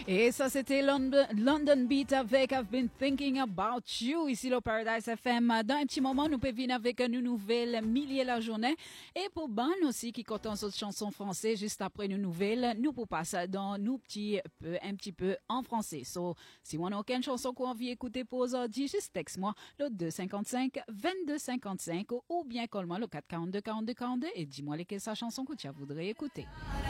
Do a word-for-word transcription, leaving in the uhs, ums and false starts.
Et ça, c'était London, London Beat avec I've Been Thinking About You, ici le Paradise F M. Dans un petit moment, nous pouvons venir avec une nouvelle millier la journée. Et pour Ban aussi, qui compte en autres chansons françaises, juste après une nouvelle, nous pouvons passer dans nous petits peu, un petit peu en français. So, si vous n'avez aucune chanson qu'on envie d'écouter pour aujourd'hui, juste texte-moi le deux cinquante-cinq vingt-deux cinquante-cinq ou bien colle-moi le quatre quarante-deux quarante-deux quarante-deux et dis-moi lesquelles sa chanson que tu voudrais écouter.